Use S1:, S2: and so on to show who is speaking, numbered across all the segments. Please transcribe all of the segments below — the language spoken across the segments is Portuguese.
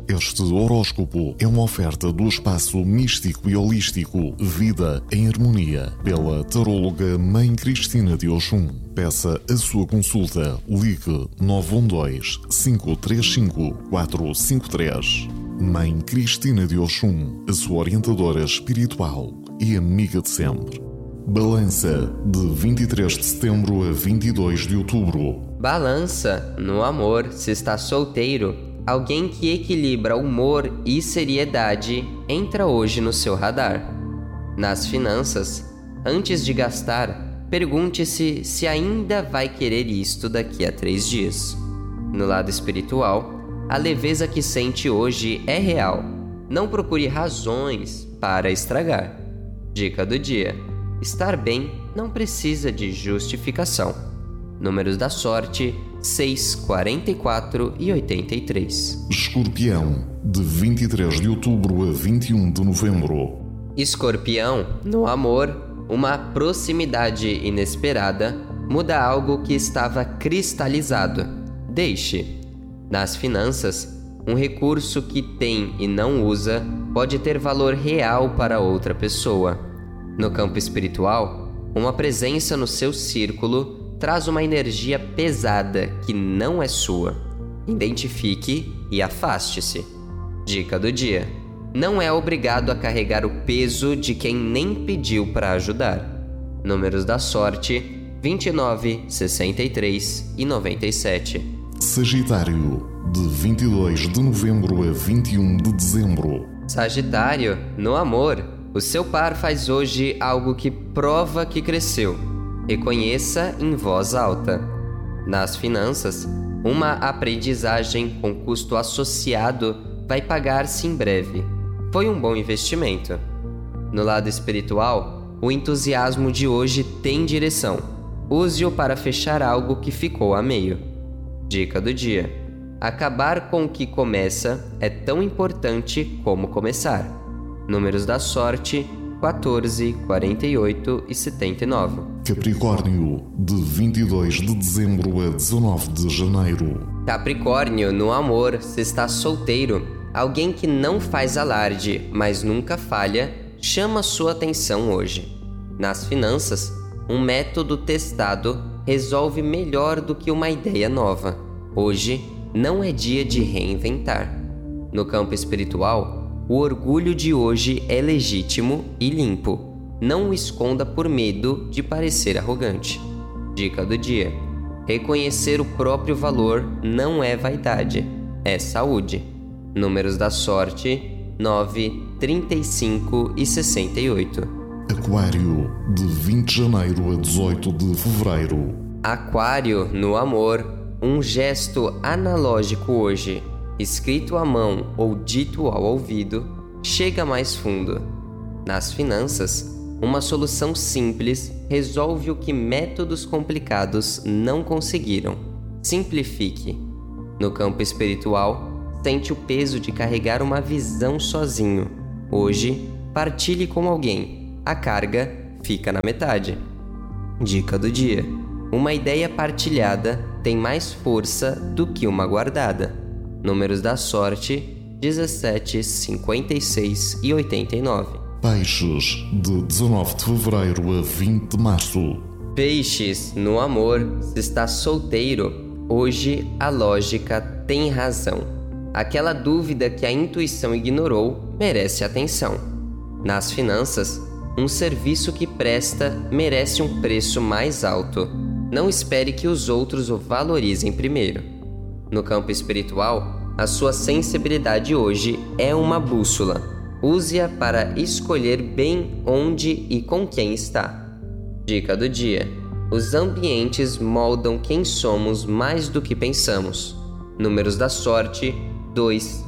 S1: Este horóscopo é uma oferta do espaço místico e holístico Vida em Harmonia, pela taróloga Mãe Cristina de Oxum. Peça a sua consulta. Ligue 912-535-453. Mãe Cristina de Oxum, a sua orientadora espiritual e amiga de sempre. Balança, de 23 de setembro a 22 de outubro.
S2: Balança, no amor, se está solteiro, alguém que equilibra humor e seriedade entra hoje no seu radar. Nas finanças, antes de gastar, pergunte-se se ainda vai querer isto daqui a 3 dias. No lado espiritual, a leveza que sente hoje é real. Não procure razões para estragar. Dica do dia: estar bem não precisa de justificação. Números da sorte: 6, 44 e 83.
S1: Escorpião, de 23 de outubro a 21 de novembro.
S2: Escorpião, no amor, uma proximidade inesperada muda algo que estava cristalizado. Deixe. Nas finanças, um recurso que tem e não usa pode ter valor real para outra pessoa. No campo espiritual, uma presença no seu círculo traz uma energia pesada que não é sua. Identifique e afaste-se. Dica do dia: não é obrigado a carregar o peso de quem nem pediu para ajudar. Números da sorte: 29, 63 e 97.
S1: Sagitário, de 22 de novembro a 21 de dezembro.
S2: Sagitário, no amor, o seu par faz hoje algo que prova que cresceu. Reconheça em voz alta. Nas finanças, uma aprendizagem com custo associado vai pagar-se em breve. Foi um bom investimento. No lado espiritual, o entusiasmo de hoje tem direção. Use-o para fechar algo que ficou a meio. Dica do dia: acabar com o que começa é tão importante como começar. Números da sorte: 14, 48 e 79.
S1: Capricórnio, de 22 de dezembro a 19 de janeiro.
S2: Capricórnio, no amor, se está solteiro, alguém que não faz alarde, mas nunca falha, chama sua atenção hoje. Nas finanças, um método testado resolve melhor do que uma ideia nova. Hoje não é dia de reinventar. No campo espiritual, o orgulho de hoje é legítimo e limpo. Não o esconda por medo de parecer arrogante. Dica do dia: reconhecer o próprio valor não é vaidade, é saúde. Números da sorte: 9, 35 e 68.
S1: Aquário, de 20 de janeiro a 18 de fevereiro.
S2: Aquário, no amor, um gesto analógico hoje, escrito à mão ou dito ao ouvido, chega mais fundo. Nas finanças, uma solução simples resolve o que métodos complicados não conseguiram. Simplifique. No campo espiritual, sente o peso de carregar uma visão sozinho. Hoje, partilhe com alguém. A carga fica na metade. Dica do dia: uma ideia partilhada tem mais força do que uma guardada. Números da sorte: 17, 56 e 89.
S1: Peixes, de 19 de fevereiro a 20 de março.
S2: Peixes, no amor, se está solteiro, hoje a lógica tem razão. Aquela dúvida que a intuição ignorou merece atenção. Nas finanças, um serviço que presta merece um preço mais alto. Não espere que os outros o valorizem primeiro. No campo espiritual, a sua sensibilidade hoje é uma bússola. Use-a para escolher bem onde e com quem está. Dica do dia: os ambientes moldam quem somos mais do que pensamos. Números da sorte: 2,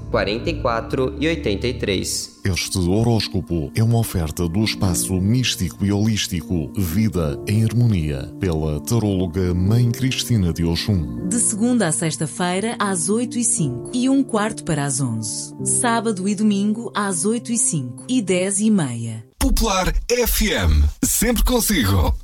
S2: 44 e 83.
S1: Este horóscopo é uma oferta do espaço místico e holístico Vida em Harmonia, pela taróloga Mãe Cristina de Oxum.
S3: De segunda a sexta-feira, às 8h05 e 1/4 para as 11. Sábado e domingo, às 8h05 e 10h30.
S4: Popular FM. Sempre consigo.